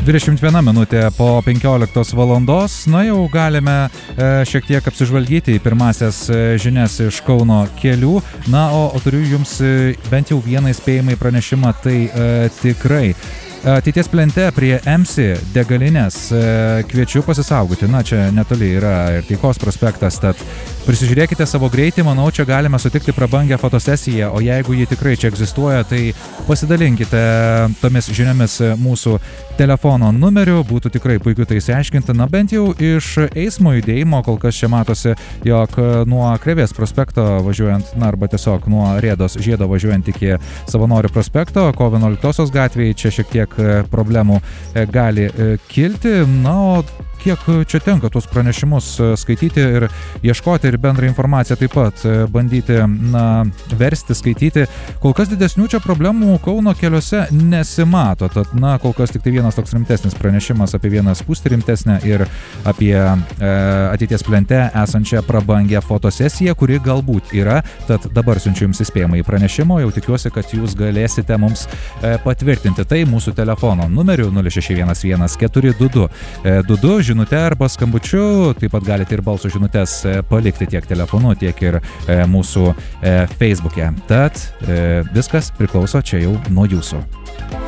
21 minutė po 15 valandos. Na jau galime šiek tiek apsižvalgyti į pirmasias žinias iš Kauno kelių. Na, o turiu jums bent jau vieną įspėjimą pranešimą, tai tikrai. Ateities plente prie MC degalinės kviečiu pasisaugoti. Na, čia netoli yra ir Taikos prospektas, tad prisižiūrėkite savo greitį, manau, čia galime sutikti prabangę fotosesiją, o jeigu ji tikrai čia egzistuoja, tai pasidalinkite tomis žiniomis mūsų telefono numeriu, būtų tikrai puiku tai išsiaiškinti. Na, bent jau iš eismo judėjimo kol kas čia matosi, jog nuo Krėvės prospekto važiuojant, na, arba tiesiog nuo Rėdos žiedo važiuojant iki Savanorių prospekto, kovo 11 gatvėje, čia šiek tiek problemų gali kilti. Na, o kiek čia tenka tuos pranešimus skaityti ir ieškoti ir bendrą informaciją taip pat bandyti, na, versti, skaityti. Kol kas didesnių čia problemų Kauno keliuose nesimato, tad, na, kol kas tik tai vienas toks rimtesnis pranešimas apie vieną spūstį rimtesnę ir apie ateities plente esančią prabangę fotosesiją, kuri galbūt yra, tad dabar siunčiu jums įspėjimą į pranešimo, jau tikiuosi, kad jūs galėsite mums patvirtinti tai mūsų telefono numeriu 0611 422 22 žinute arba skambučiu, taip pat galite ir balso žinutes palikti tiek telefonu, tiek ir mūsų Facebook'e. Tad viskas priklauso čia jau nuo jūsų.